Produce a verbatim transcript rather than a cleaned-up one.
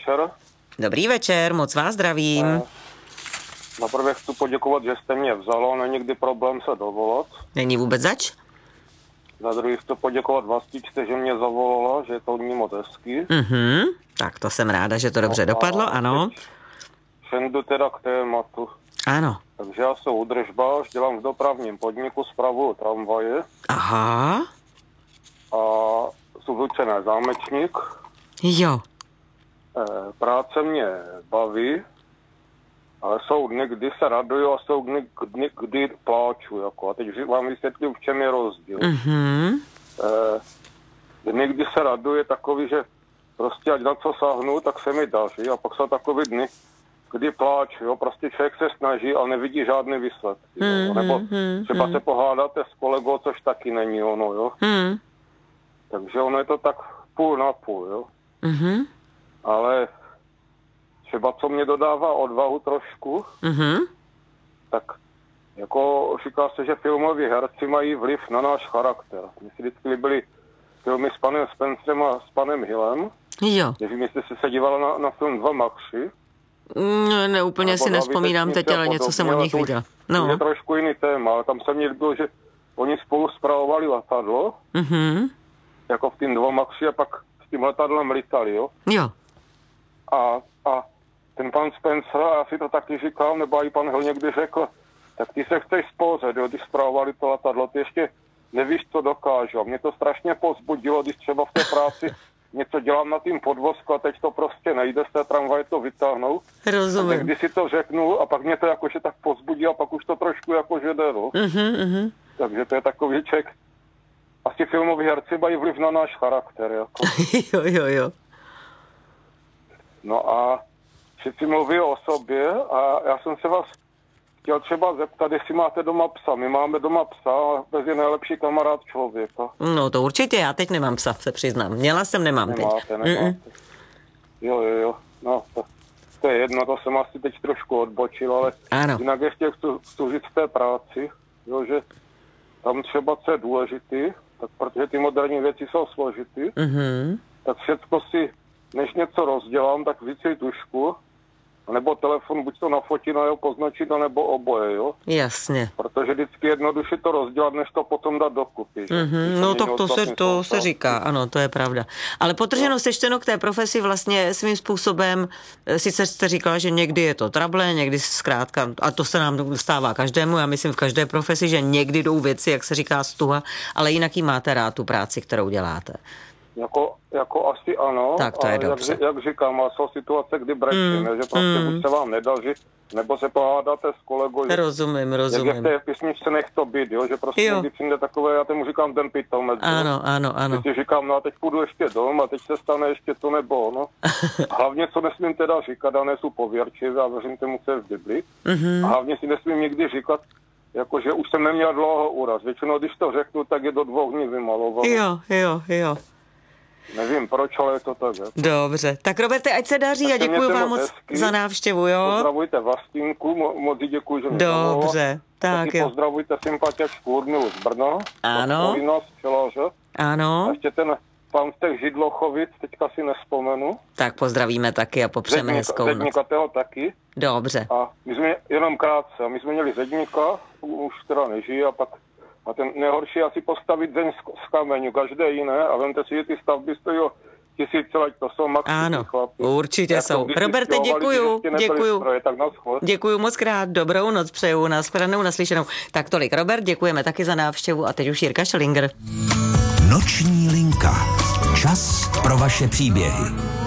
večer. Dobrý večer, moc vás zdravím. Eh, Naprvé chci poděkovat, že jste mě vzalo, není nikdy problém se dovolat. Není vůbec zač? Za druhý chci poděkovat Vlastičce, že mě zavolala, že je to od ní moc hezký. Mhm, tak to jsem ráda, že to dobře No, dopadlo, ano. Přendu teda k tématu. Ano. Takže já jsem údržbář, dělám v dopravním podniku, spravuju tramvaje Aha, a jsem vyučený zámečník. jo. Eh, Práce mě baví, ale jsou dny, kdy se raduju a jsou dny, dny kdy pláču. Jako. A teď vám vysvětlím, v čem je rozdíl. Mhm, Eh, Dny, kdy se raduju, je takový, že prostě ať na co sahnu, tak se mi daří. A pak jsou takový dny, kdy pláču. Jo. Prostě člověk se snaží, ale nevidí žádný výsledky. Mhm, Jo. Nebo mhm, třeba mhm. se pohádáte s kolegou, což taky není ono. Jo. mhm, Takže ono je to tak půl na půl. Jo. mhm, Ale třeba co mě dodává odvahu trošku, mhm. tak jako říká se, že filmoví herci mají vliv na náš charakter. Mně si vždycky líbily filmy s panem Spencerem a s panem Hillem. Jo. Nevím, jestli jsi se dívala na, na film Dva Machři. No, ne, úplně Nebo si Dva nespomínám teď, Vítečníci a ale něco jsem podobně, od ale nich to už viděla. Je No. trošku jiný téma, ale tam se mně líbilo, že oni spolu spravovali letadlo, Mhm, jako v tým Dva Machři, a pak s tím letadlem litali, jo. jo. A, a ten pan Spencer, a já si to taky říkám, nebo i pan Hill někdy řekl, tak ty se chceš spořit, jo, když zpravovali to letadlo, ty ještě nevíš, co dokážu. A mě to strašně povzbudilo, když třeba v té práci něco dělám na tým podvozku a teď to prostě nejde z té tramvaje to vytáhnout. A Rozumím. když si to řeknu a pak mě to jakože tak povzbudí a pak už to trošku jakože jde, no. Mhm, mhm. Takže to je takový ček. Asi filmoví herci mají vliv na náš charakter, jako. Jo, jo, jo. No a všichni mluví o sobě a já jsem se vás chtěl třeba zeptat, jestli máte doma psa. My máme doma psa a bez je nejlepší kamarád člověka. No to určitě, já teď nemám psa, se přiznám. Měla jsem, nemám teď. Nemáte, nemáte. Mm-mm. Jo, jo, jo. No, to, to je jedno, to jsem asi teď trošku odbočil, ale Ano. jinak ještě chci, chci říct v té práci, jo, že tam třeba, co je důležitý, tak protože ty moderní věci jsou složitý, Mhm. tak všecko si, než něco rozdělám, tak vzít si tušku, nebo telefon, buď to nafotit, nebo poznačit, nebo oboje, jo. Jasně. Protože vždycky jednoduše to rozdělat, než to potom dát dokupy. že? Mhm, Když no není tak to se, ostatní to se součástí. říká, ano, to je pravda. Ale potrženo sečteno k té profesi vlastně svým způsobem, eh, sice jste říkala, že někdy je to trable, někdy zkrátka, a to se nám stává každému, já myslím v každé profesi, že někdy jdou věci, jak se říká, stuha, ale jinak jí máte rád tu práci, kterou děláte. Jako, jako asi ano, Tak to je ale jak, dobře. ři- jak říkám, ale jsou situace, kdy brečíme, Mm, že prostě mm. buď se vám nedaří, nebo se pohádáte s kolegou, že Rozumím, jak je v rozumím. té písničce nech to být, jo, že prostě Jo. někdy přijde takové, já tomu říkám ten pitomec, jo. Ano, ano, ano. Teď si říkám, no a teď půjdu ještě dom a teď se stane ještě to nebo ono. Hlavně, co nesmím teda říkat, a nejsou pověrčivé a věřím tomu, co je v Bibli. Mhm. A hlavně si nesmím nikdy říkat, jakože už jsem neměl dlouho úraz. Většinou, když to řeknu, tak je do dvou dní vymaloval. Jo, jo, jo. Nevím proč, ale je to tak. Je. Dobře. Tak Roberte, ať se daří a Tak se děkuji mějte vám moc moc hezky. za návštěvu, jo? Pozdravujte Vlastinku, mo- moc jí děkuji, že mě zavolala. Dobře, tak Taky jo. pozdravujte sympatiačku Urmilu z Brna. Ano. Od nás včelaře. A Ano, ještě ten pan z těch Židlochovic, teďka si nespomenu. tak pozdravíme taky a popřeme hezkou noc. Zedníka toho taky. Dobře. A my jsme jenom krátce, a my jsme měli Zedníka, už teda nežije, a pak a ten nejhorší je asi postavit zeň z, z kameňu, každé jiné, a vemte si, že ty stavby stojí o tisíce let, to jsou maxi Ano, chlapi. určitě Jak jsou. když si Roberte, stěhovali, děkuju, že ještě nebyly děkuju. stroje, tak na schod. Děkuju moc krát, dobrou noc přeju, nashledanou, naslyšenou. Tak tolik, Robert, děkujeme taky za návštěvu a teď už Jirka Šelinger. Noční linka. Čas pro vaše příběhy.